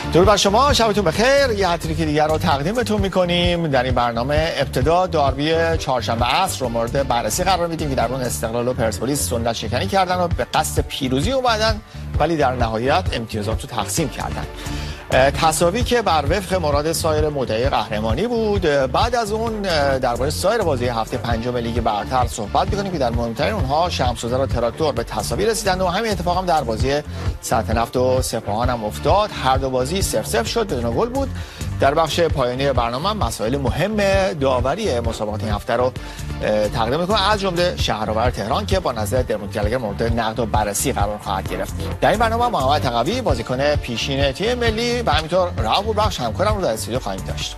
درود بر شما، شبتون بخیر. یه هتریک دیگر رو تقدیمتون میکنیم. در این برنامه ابتدا داربی چهارشنبه عصر رو مورد بررسی قرار میدیم که در اون استقلال و پرسپولیس سنت شکنی کردن و به قصد پیروزی اومدن، ولی در نهایت امتیازات رو تقسیم کردن. تساوی که بر وفق مراد سایر مدعی قهرمانی بود. بعد از اون درباره سایر بازی هفته پنجم لیگ برتر صحبت می‌کنیم که در مهمترین اونها شمس‌وزر و تراکتور به تساوی رسیدند و همین اتفاق هم در بازی سلطنت نفت و سپاهان هم افتاد. هر دو بازی 0-0 شد، بدون گل بود. در بخش پایانی برنامه مسائل مهم داوری مسابقات این هفته رو تقدیم می‌کنم، از جمله شهرآور تهران که با نظر درموت گلگر مورد نقد و بررسی قرار خواهد گرفت. در این برنامه محمد تقوی بازیکن پیشین تیم ملی و همینطور راهول بخش همکارم رو در استودیو خواهیم داشت.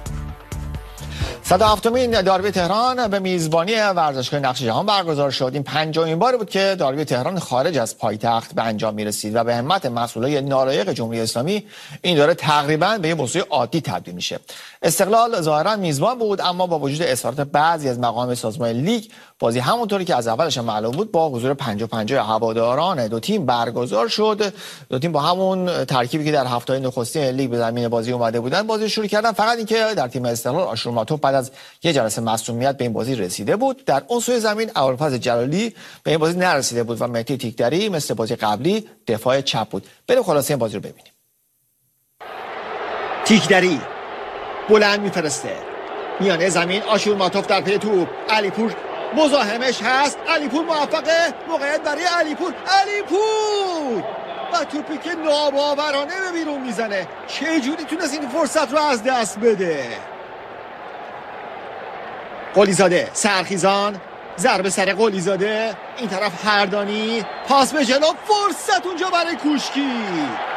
107مین داربی تهران به میزبانی ورزشگاه نقش جهان برگزار شد. این پنجمین بار بود که داربی تهران خارج از پایتخت به انجام می‌رسید و به همت مسئولای نالایق جمهوری اسلامی این دوره تقریباً به یه موضوع عادی تبدیل میشه. استقلال ظاهراً میزبان بود، اما با وجود اصرارات بعضی از مقام سازمان لیگ، بازی همونطوری که از اولش معلوم بود با حضور 50-50 هواداران دو تیم برگزار شد. دو تیم با همون ترکیبی که در هفته‌های نخستین لیگ به زمین بازی اومده بودن بازی شروع کردن، فقط اینکه در تیم استقلال آشور ماتوف بعد از یه جلسه مصونیت به این بازی رسیده بود. در اون سوی زمین ابوالفضل جلالی به این بازی نرسیده بود و مهدی تیکدری مثل بازی قبلی دفاع چپ بود. بریم خلاصه این بازی رو ببینیم. تیکدری بلند میفرسته میانه زمین، آشور ماتوف در پی توپ، علیپور مزاحمش هست، علیپور موفقه، موقعیت برای علیپور و توپی که ناباورانه به بیرون میزنه. چه جوری تونست این فرصت رو از دست بده؟ قلیزاده سرخیزان، ضربه سر قلیزاده، این طرف هردانی، پاس به جلو، فرصت اونجا برای کوشکی.